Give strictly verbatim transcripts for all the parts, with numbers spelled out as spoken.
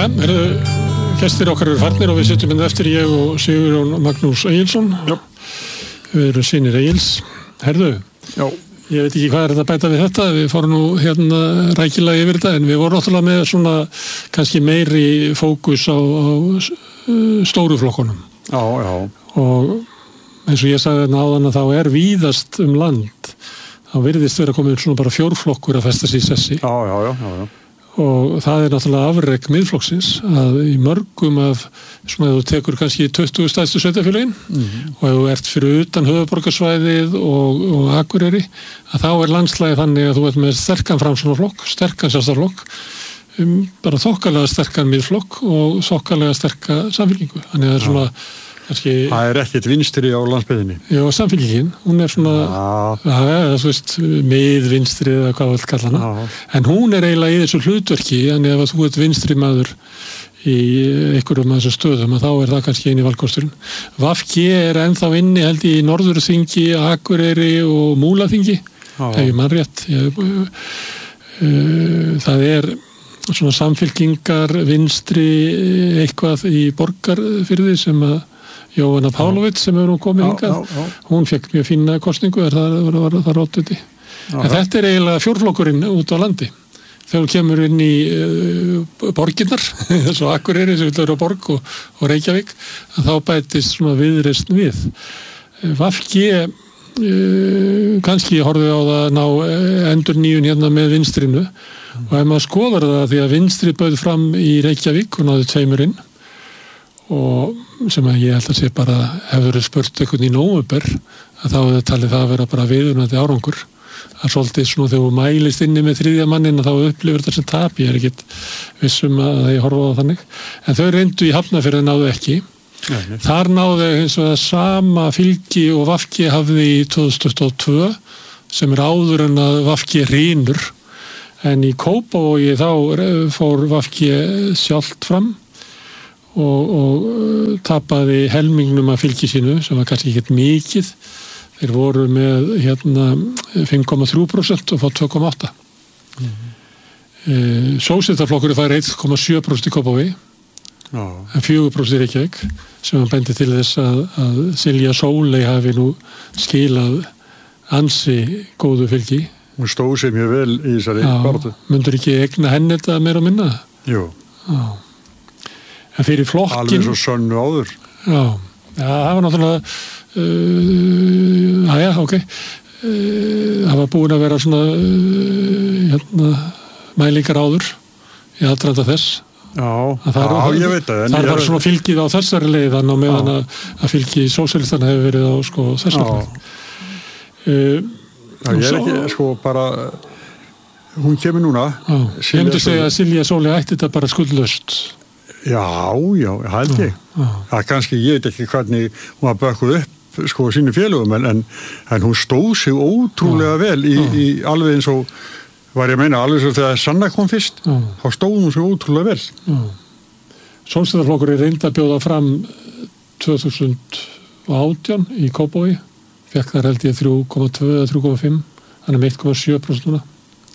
Já, herðu, gestir okkar eru farnir og við sitjum inn eftir ég og Sigurjón Magnús Egilsson. Já. Við erum synir Egils. Herðu, já. Ég veit ekki hvað er þetta að bæta við þetta, við fórum nú hérna rækilega yfir þetta, en við vorum náttúrulega með svona kannski meiri fókus á, á stóru flokkunum. Já, já. Og eins og ég sagði þarna áðan að þá er víðast um land, þá virðist vera komið svona bara fjórflokkur að festa sig í sessi. Já, já, já, já, já. Og það er náttúrulega afrek miðflokksins að í mörgum af svona ef þú tekur kannski tuttugu stærstu sveitarfélögin mm-hmm. og ef þú ert fyrir utan höfuðborgarsvæðið og, og Akureyri að þá er landslagið þannig að þú ert með sterkan framsóknarflokk, sterkan sjálfstæðisflokk, um, bara þokkalega sterkan miðflokk og þokkalega sterka samfylkingu. Þannig að það er svona kannski... Það er ekkert vinstri á landsbyggðinni. Já, samfylkingin, hún er svona, það er þú veist, miðvinstri eða hvað við kalla hana. Já. En hún er eiginlega í þessu hlutverki, en ef þú ert vinstri maður í einhverjum af þessum stöðum, þá er það kannski eini valkosturinn. V G er ennþá inni, held ég, í Norðurþingi, Akureyri og Múlaþingi, ef ég man rétt. Ég, uh, það er svona samfylkingar, vinstri, eitthvað í Borgarfirði sem að Jóhanna Pálovits sem hefur komið hingað, hún fekk mjög fína kosningu, er það var, var, var róttuti. En þetta er eiginlega fjórflokkurinn út á landi. Þegar þú kemur inn í uh, borginnar, eins og Akureyri sem vil vera borg og, og Reykjavík, að þá bætist svona viðreisn við. V G uh, kannski horfið á það að ná endur nýjun hérna með vinstrinu mm. og ef maður skoðar það því að vinstri bauð fram í Reykjavík og náði tveimur inn og sem að ég held að sé bara hefur spurt einhvern í nóvember að þá hefur talið það að vera bara viðunandi árangur að svolítið svona þegar þú mælist inni með þriðja mannin að þá upplifir þetta sem tap, ég er ekkit vissum að ég horfa á þannig en þau reyndu í Hafnarfirði náðu ekki nei, nei. Þar náðu eins og það sama fylgi og V G hafði í tvö þúsund tuttugu og tvö sem er áður en að V G hrynur en í Kópavogi þá fór V G sjálft fram og, og tapaði helmingnum af fylgi sínu sem var kannski ekkert mikið þeir voru með hérna fimm komma þrjú prósent og fá tvö komma átta mm-hmm. e, Sósíalistaflokkurinn fær eitt komma sjö prósent í Kópavogi oh. en fjögur prósent í Reykjavík sem hann bendi til þess að, að Silja Sóley hafi nú skilað ansi góðu fylgi hún stóð sér mjög vel í þessari baráttu myndur ekki egna henni þetta meira og minna jú já en fyrir flokkin alveg svo sönnu áður já, já það var náttúrulega uh, aðja, ok uh, það var búin að vera svona uh, hérna mælingar áður í aðdraganda þess já, já var, ég veit það það var svona fylgið á þessari leið þannig að meðan að, að fylgið í sósíalistana hefur verið á sko þessari leið uh, já, ég er ekki sko bara hún kemur núna já, ég myndi segja að Silja Sóley ætti þetta bara skuldlaust Já, já, held ég. Það kannski, ég veit ekki hvernig hún var bökkuð upp sko sínu félögum en, en, en hún stóð sig ótrúlega já, vel í, í alveg eins og var ég að meina, alveg eins og þegar Sanna kom fyrst já. Þá stóð hún sig ótrúlega vel. Sósíalistaflokkurinn reyndi að bjóða fram tvö þúsund og átján í Kópavogi, fekk þar held ég þrjú komma tvö eða þrjú komma fimm, þannig með eitt komma sjö prósent núna.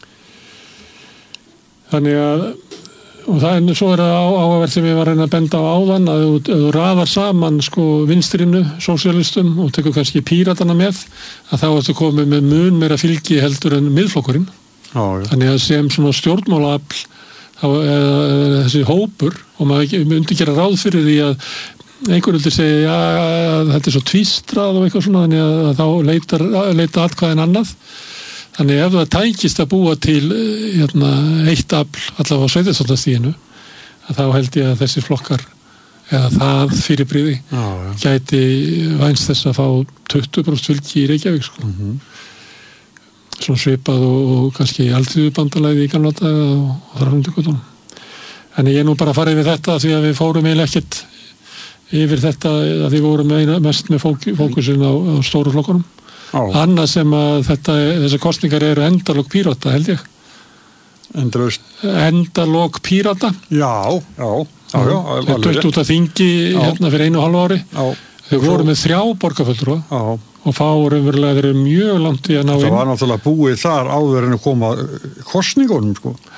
Þannig að og það er svo er það áhugavert sem ég var að reyna að benda á áðan að ef þú raðar saman sko vinstrinu, sósíalistum og tekur kannski píratana með að þá ertu komið með mun meira fylgi heldur en miðflokkurinn já, já. Þannig að sem svona stjórnmálaafl þá er þessi hópur og maður myndi gera ráð fyrir því að einhver vildi segja já, þetta er svo tvístrað og eitthvað svona þannig að þá leitar, leita atkvæðin annað Þannig ef það tækist að búa til hérna, eitt afl allavega á sveitarstjórnarstiginu að þá held ég að þessi flokkar eða það fyrirbrigði já, já. Gæti vænst þess að fá tuttugu prósent fylgi í Reykjavík sko. Mm-hmm. Svona svipað og, og kannski alþýðubandalagið í gamla daga og, og þar hundur guttunum. En ég er nú bara að fara yfir þetta því að við fórum eiginlega ekkert yfir þetta að því vorum mest með fók, fókusin á, á stóru flokkunum. Annað sem að þetta, þessar kosningar eru endalok Pírata held ég Endalaust Endalok Pírata Já, já, já, já Þeir dölt út að þingi hérna fyrir einu og hálfu ári já. Þau voru með þrjá borgarfulltrúa og fá raunverulega þeir eru mjög langt í að ná inn Það var náttúrulega búið þar áður en að koma kosningunum sko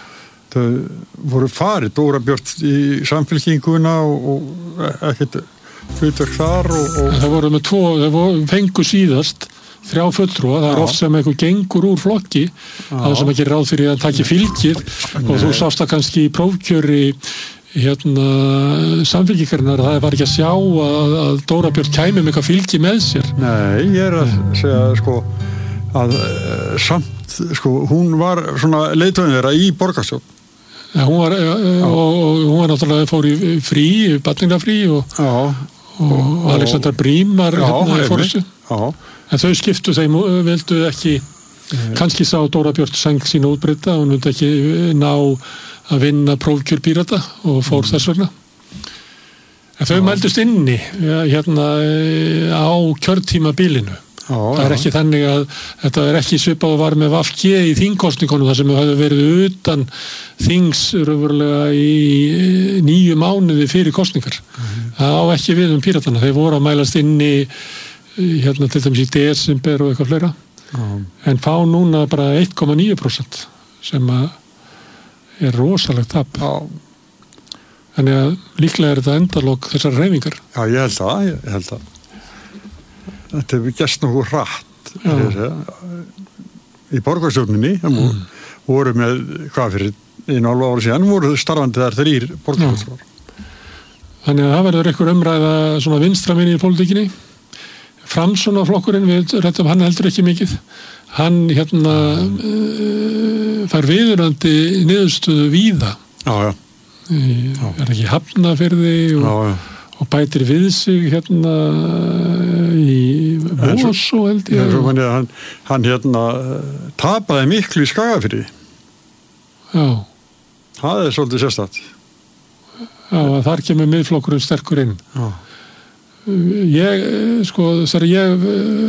þau voru farið, Dóra Björt í Samfylkinguna og, og ekkert hlutverk þar og, og... Það voru með tvo, það voru fengu síðast þrjá fulltrúa, það er oft sem eitthvað gengur úr flokki, það sem ekki ráð fyrir að taki fylgið og þú sást það kannski í prófkjöri hérna samfylkingarinnar, það var ekki að sjá að, að Dóra Björk kæmi með eitthvað fylgi með sér. Nei, ég er að segja sko að samt sko, hún var svona leiðtoginn þeirra í borgarstjórn. Ja, hún var og, og hún var náttúrulega fór í frí, barningafrí og, og, og Alexander Brím var hérna í fórstu. En þau skiptu þeim, vildu ekki kannski sá Dóra Björk sæng sína útbreyta og hún vildi ekki ná að vinna prófkjör Pírata og fór mm. þess vegna. En þau mældust inni hérna á kjörtímabilinu. Já, það er ekki þannig að þetta er ekki svipað og var með V G í þingkostningunum þar sem þau hefðu verið utan þings raunverulega í níu mánuði fyrir kostningar. Mm. Það á ekki við um Píratana. Þeir voru að mælast inni hérna til dæmis í desember og eitthvað fleira. Mm. En fá núna bara eitt komma níu prósent sem að er rosalegt tap. Já. Þannig að líklega er þetta endalok þessar hreyfingar. Já, ég held það, ég held það. Þetta hefur gert nokkuð hratt í borgarstjórninni, mm. voru með, hvað fyrir einu hálfu ári síðan, voru starfandi þar þrír borgarstjórnar. Þannig að það verður einhver umræða svona vinstra minni í pólitíkinni. Framsóknarflokkurinn, við rættum hann heldur ekki mikið. Hann hérna uh, fær viðurandi niðurstöðu víða. Já, já. Í, er ekki Hafnarfirði og, já, já. og bætir við sig hérna í Mosó held ég. Svo manni að hann, hann hérna tapaði miklu í Skagafirði. Já. Það er svolítið sérstætt. Já, þar kemur miðflokkurinn sterkur inn. Já. Ég, sko, þegar ég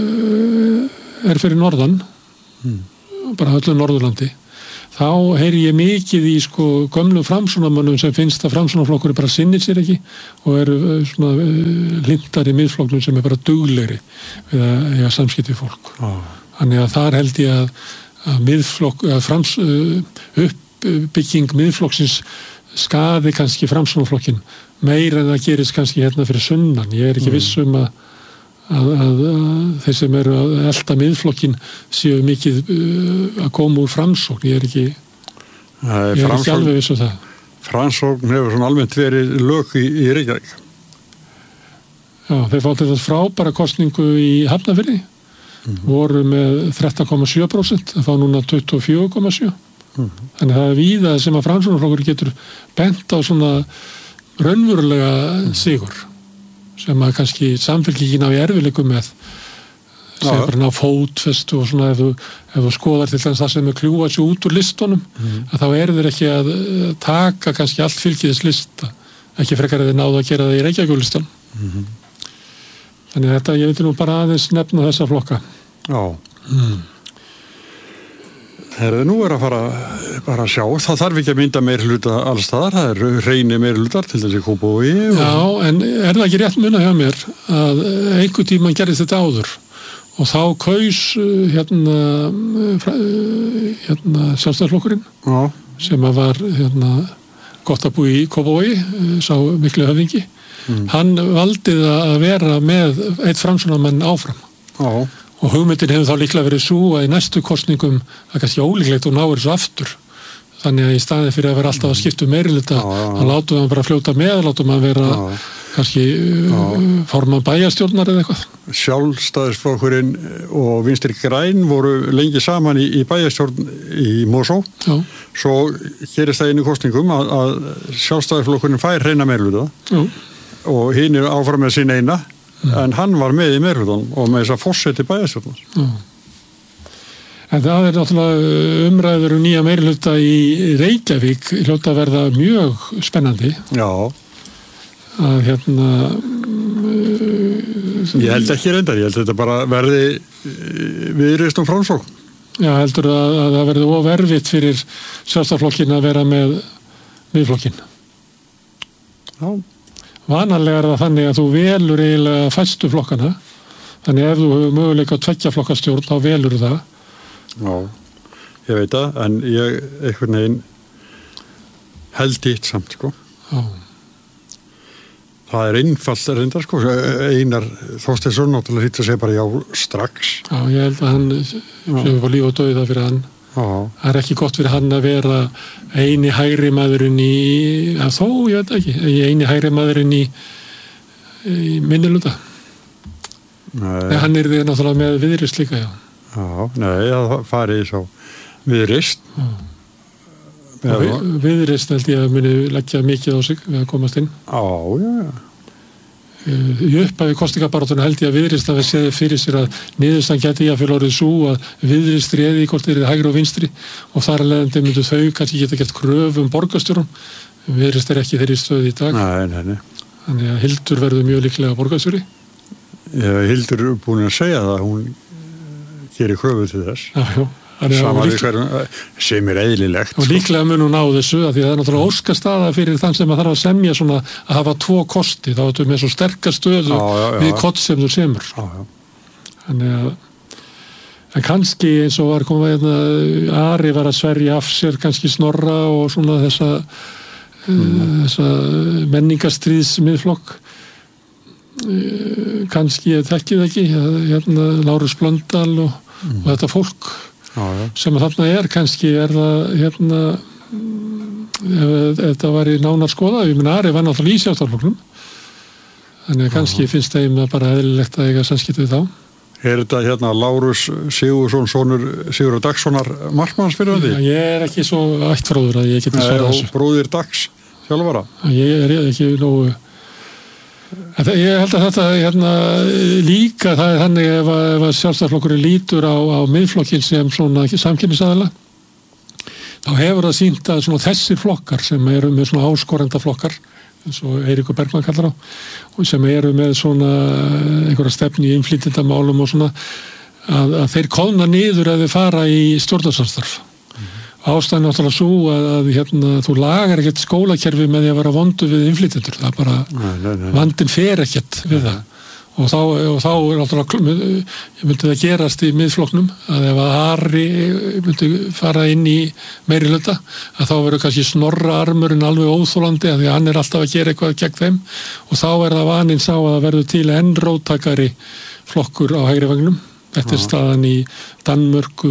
er fyrir norðan, mm. bara öllu Norðurlandi, þá heyri ég mikið í sko gömlu framsóknarmönnum sem finnst að framsóknarflokkur bara sinnir sér ekki og eru svona lindar í miðflokknum sem er bara duglegri við að eiga samskipti við fólk. Ah. Þannig að þar held ég að, að miðflokk, að frams, uppbygging miðflokksins skaði kannski framsóknarflokkin meir en það gerist kannski hérna fyrir sunnan. Ég er ekki mm. viss um að, að, að, að þeir sem eru að elta miðflokkin séu mikið uh, að koma úr framsókn. Ég er ekki, ég er ekki alveg viss um það. Framsókn hefur svona almennt verið lök í, í Reykjavík. Já, þeir fá þetta frábæra kosningu í Hafnarfirði, mm. voru með þrettán komma sjö prósent, það fá núna tuttugu og fjögur komma sjö. Mm. Þannig að það er víða sem að framsóknarflokkur getur bent á svona raunverulega sigur sem að kannski samfylkingin á í erfiðleikum með sem ja. bara ná fótfestu og svona ef þú, ef þú skoðar til þess að sem er kljúa sér út úr listunum mm. að þá eru þeir ekki að taka kannski allt fylgiðis lista ekki frekar að þeir náðu að gera það í Reykjavíkurlistan mm. þannig að þetta, ég veit nú bara aðeins nefna þessa flokka. Já mm. Herðu, nú er að fara bara að sjá, það þarf ekki að mynda meir hluta alls staðar, það er reyni meir hlutar til þessi Kópavogi. Og... Já, en er það ekki rétt muna hjá mér að einhver tíma gerðist þetta áður og þá kaus hérna, hérna Sjálfstæðisflokkurinn Já. sem að var hérna, gott að búi í Kópavogi, sá miklu höfðingi, mm. hann valdi að vera með eitt framsóknarmann áfram. Já. Og hugmyndin hefur þá líklega verið svo að í næstu kostningum það er kannski ólíklegt og náir þessu aftur. Þannig að í staði fyrir að vera alltaf að skipta um meirihluta, þá látum við hann bara fljóta með, látum hann vera já. kannski formann bæjarstjórnar eða eitthvað. Sjálfstæðisflokkurinn og Vinstri græn voru lengi saman í, í bæjarstjórn í Mosó. Já. Svo gerist það inn í kostningum að, að Sjálfstæðisflokkurinn fær hreina meirihluta og hinn er áfram með sín eina. Mm. En hann var með í meirihlutan og með þess að forseti bæjarstjórnar. Mm. En það er náttúrulega umræður um nýja meirihluta í Reykjavík hljóta að verða mjög spennandi. Já. Að hérna... Ég held ekki reyndar, ég held að þetta bara verði viðreist um Framsókn. Já, heldur að, að það verði ofervitt fyrir Sjálfstæðisflokkinn að vera með miðflokkinn. Já. Vanalega er það þannig að þú velur eiginlega fæstu flokkana, þannig ef þú hefur möguleika að tveggja flokkastjórn, þá velur það. Já, ég veit það, en ég einhvern veginn held hitt samt, sko. Já. Það er einfalt reyndar, sko. Einar Þorsteinsson náttúrulega hitt að segja bara já strax. Já, ég held að hann sem var líf og dauða fyrir hann. Já. Það er ekki gott fyrir hann að vera eini hægri maðurinn í, að þó, ég veit ekki, eini hægri maðurinn í, í minnuluta. Nei. Nei, hann er því náttúrulega með Viðreisn líka, já. Já, nei, það farið svo Viðreisn. Já. Vi, Viðreisn held ég að muni leggja mikið á sig við að komast inn. Já, já, já. Í upphafi kosningabaráttunni held ég að Viðreisn hafi séð fyrir sér að niðurstaðan gæti í að fyrir orðið svo að Viðreisn réði hvort þeir eru hægri og vinstri og þar að leiðandi myndu þau kannski geta gert kröfu um borgarstjórum. Viðreisn er ekki þeirri stöð í dag. Nei, nei, nei. Þannig að Hildur verður mjög líklega borgarstjóri. Já, Hildur er búin að segja það, hún gerir kröfu til þess. Já, já. Líklega, sem er eðlilegt og líklega mun hún á þessu að því að það er náttúrulega óskastaða fyrir þann sem að þarf að semja svona að hafa tvo kosti þá ertu með svo sterkar stöðu já, já, já. við kott sem þú semur já, já. Þannig að en kannski eins og var komað hérna, Ari var að sverja af sér kannski Snorra og svona þessa, mm. uh, þessa menningastriðs miðflokk uh, kannski ég þekkið ekki hérna, Lárus Blöndal og, mm. og þetta fólk Já, já. sem að þarna er kannski er það hérna ef þetta var í nánar skoða ég minna Ari var náttúrulega í sjálfstæðisflokknum þannig að kannski já. Finnst þeim það bara eðlilegt að eiga samskipti við þá Er þetta hérna Lárus Sigurðsson sonur Sigurður Dagssonar markmanns fyrir því? Já, ég er ekki svo ættfróður að ég geti svarað þessu Bróðir Dags þjálfara? Ég er ekki nógu Það, ég held að þetta hérna, líka það er þannig ef að, ef að sjálfstæðisflokkurinn lítur á, á miðflokkin sem svona samkynnisaðila þá hefur það sýnt að svona þessir flokkar sem eru með svona áskorenda flokkar eins og Eiríkur Bergmann kallar á og sem eru með svona einhverja stefni í innflytjendamálum og svona að, að þeir kólna niður að þeir fara í stjórnarsamstarf Ástæðan náttúrulega svo að, að hérna, þú lagar ekkert skólakerfi með því að vera vondu við innflytjendur. Það bara, nei, nei, nei. vandinn fer ekkert við nei. Það. Og þá, og þá er náttúrulega, ég myndi það gerast í miðflokknum, að ef að Ari myndi fara inn í meiri hluta, að þá verður kannski Snorra armurinn alveg óþólandi, að því að hann er alltaf að gera eitthvað gegn þeim, og þá er það vaninn sá að það verður til enn róttakari flokkur á hægri vagnum. Þetta er staðan í Danmörku,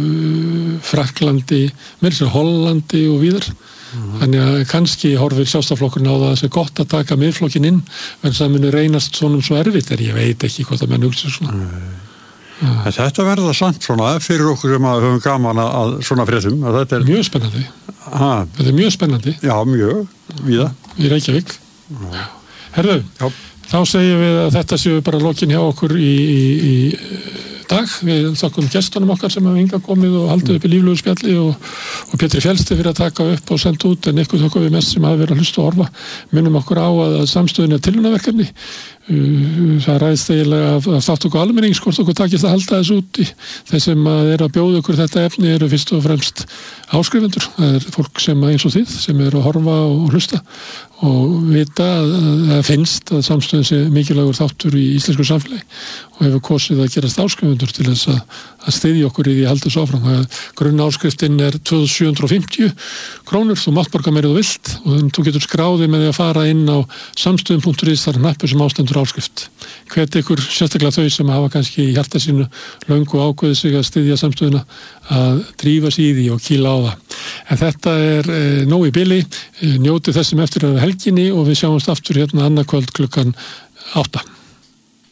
Frakklandi, meira Hollandi og víðar. Mm. Þannig að kannski horfir sjálfstæðisflokkurinn á það að það er gott að taka miðflokkinn inn, en það muni reynast svonum svo erfitt, en ég veit ekki hvort að menn hugsa svona. Mm. Þetta verða samt svona fyrir okkur sem að höfum gaman að svona fréttum. Að þetta er mjög spennandi. Ha. Þetta er mjög spennandi. Já, mjög, víða. Í Reykjavík. Já. Herðu, Já. Þá segjum við að þetta séu bara lokin hjá okkur í, í, í dag. Við þakkum gestunum okkar sem hafa hingað komið og haldið upp í líflegu spjalli og, og Pétri Fjellsti fyrir að taka upp og senda út en ykkur þakkum við mest sem hafa verið að hlusta og horfa. Minnum okkur á að samstöðin er tilraunaverkefni. Það ræðist eiginlega af, af þáttöku almennings hvort okkur takist að halda þessu út í þeir sem að er að bjóða okkur þetta efni eru fyrst og fremst áskrifendur. Það er fólk sem eins og þið sem eru að horfa og hlusta og vita að það finnst að samstöðin sé mikilvægur þáttur í íslensku samfélagi og hefur kosið að gerast áskrifendur til þess að, að styðja okkur í því að halda þessu áfram. Grunn áskriftin er tvö þúsund sjö hundruð og fimmtíu krónur, þú mátt borga meira þú vilt og þú getur skráðið með því að fara inn á samstöðin punktur is þar hnappur sem ástendur áskrift. Hvet ykkur sérstaklega þau sem hafa kannski í hjarta sínu löngu ákveðið sig að styðja samstöðuna að drífa sig í því og kýla á það. En þetta er e, nóg í bili, e, njótið þessum eftir að helginni og við sjáumst aftur hérna annað kvöld klukkan átta.